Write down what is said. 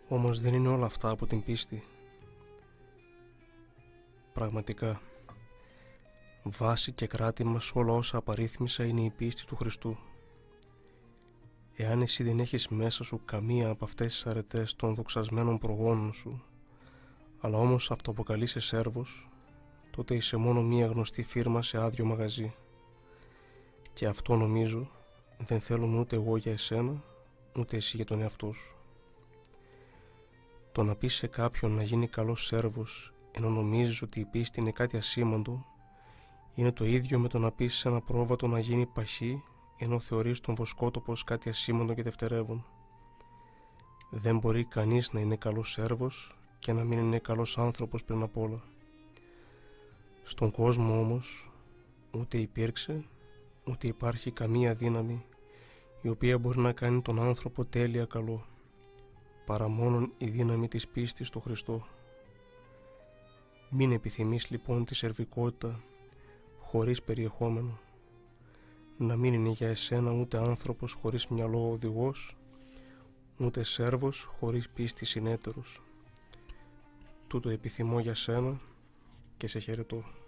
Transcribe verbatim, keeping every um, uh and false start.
Όμως δεν είναι όλα αυτά από την πίστη. Πραγματικά, βάση και κράτημα σε όλα όσα απαρίθμησα είναι η πίστη του Χριστού. Εάν εσύ δεν έχεις μέσα σου καμία από αυτές τις αρετές των δοξασμένων προγόνων σου, αλλά όμως αυτοαποκαλείσαι σέρβος, τότε είσαι μόνο μία γνωστή φίρμα σε άδειο μαγαζί. Και αυτό νομίζω δεν θέλουμε ούτε εγώ για εσένα, ούτε εσύ για τον εαυτό σου. Το να πεις σε κάποιον να γίνει καλός σέρβος ενώ νομίζεις ότι η πίστη είναι κάτι ασήμαντο, είναι το ίδιο με το να πεις σε ένα πρόβατο να γίνει παχύ ενώ θεωρείς τον βοσκότοπο ως κάτι ασήμαντο και δευτερεύον. Δεν μπορεί κανείς να είναι καλός σέρβος και να μην είναι καλός άνθρωπος πριν απ' όλα. Στον κόσμο όμως ούτε υπήρξε ούτε υπάρχει καμία δύναμη η οποία μπορεί να κάνει τον άνθρωπο τέλεια καλό, παρά μόνον η δύναμη της πίστης στο Χριστό. Μην επιθυμείς λοιπόν τη σερβικότητα χωρίς περιεχόμενο, να μην είναι για εσένα ούτε άνθρωπος χωρίς μυαλό οδηγός, ούτε σέρβος χωρίς πίστη συνέτερος. Τούτο επιθυμώ για σένα και σε χαιρετώ.